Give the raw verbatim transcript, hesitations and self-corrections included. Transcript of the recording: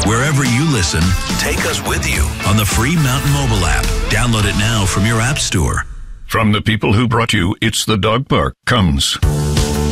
Wherever you listen, take us with you on the free Mountain Mobile app. Download it now from your app store. From the people who brought you It's the Dog Park comes